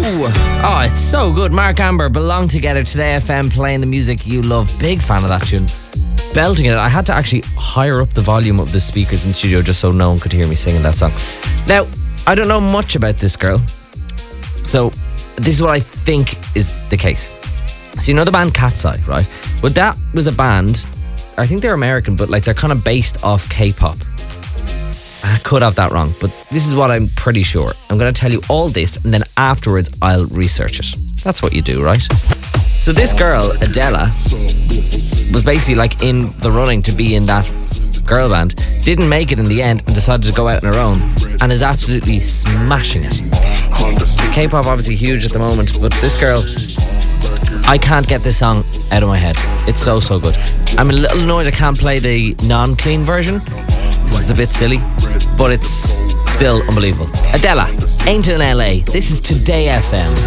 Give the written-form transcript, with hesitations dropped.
Oh, it's so good. Mark Amber, Belong Together, Today FM, playing the music you love. Big fan of that tune. Belting it. I had to actually higher up the volume of the speakers in the studio just so no one could hear me singing that song. Now, I don't know much about this girl, so this is what I think is the case. So you know the band Cat's Eye, right? But that was a band, I think they're American, but like they're kind of based off K-pop. I could have that wrong, but this is what I'm pretty sure. I'm going to tell you all this, and then afterwards I'll research it. That's what you do, right? So this girl, Adela, was basically like in the running to be in that girl band, didn't make it in the end and decided to go out on her own, and is absolutely smashing it. K-pop obviously huge at the moment, but this girl, I can't get this song out of my head. It's so good. I'm a little annoyed I can't play the non-clean version. It's a bit silly, but it's still unbelievable. Adela, Ain't in LA. This is Today FM.